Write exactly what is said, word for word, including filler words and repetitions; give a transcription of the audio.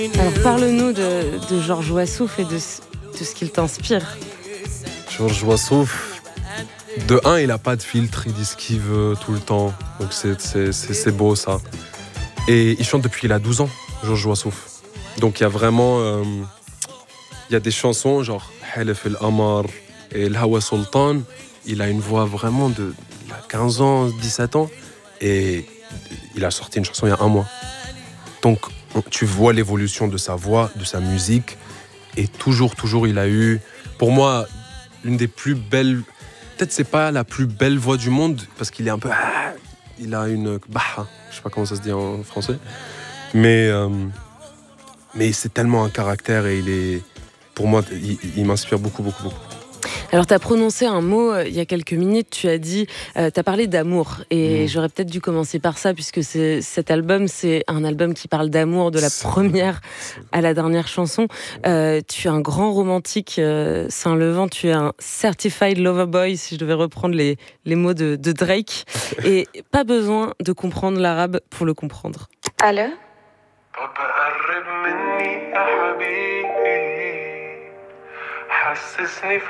Alors parle-nous de, de Georges Wassouf et de, de ce qu'il t'inspire. Georges Wassouf, de un, il a pas de filtre, il dit ce qu'il veut tout le temps, donc c'est, c'est, c'est, c'est beau ça. Et il chante depuis qu'il a douze ans, Georges Wassouf. Donc il y a vraiment, euh, il y a des chansons genre Halef El Amar et El Hawa Sultan, il a une voix vraiment de, il a quinze ans, dix-sept ans, et il a sorti une chanson il y a un mois. Donc tu vois l'évolution de sa voix, de sa musique, et toujours, toujours, il a eu, pour moi, l'une des plus belles, peut-être c'est pas la plus belle voix du monde, parce qu'il est un peu, ah, il a une, bah, je sais pas comment ça se dit en français, mais, euh, mais c'est tellement un caractère, et il est, pour moi, il, il m'inspire beaucoup, beaucoup, beaucoup. Alors, tu as prononcé un mot euh, il y a quelques minutes, tu as dit, euh, tu as parlé d'amour. Et mmh. j'aurais peut-être dû commencer par ça, puisque c'est, cet album, c'est un album qui parle d'amour, de la c'est première vrai. à la dernière chanson. Euh, tu es un grand romantique, euh, Saint-Levant, tu es un certified lover boy, si je devais reprendre les, les mots de, de Drake. Et pas besoin de comprendre l'arabe pour le comprendre. Allô ? حسسني في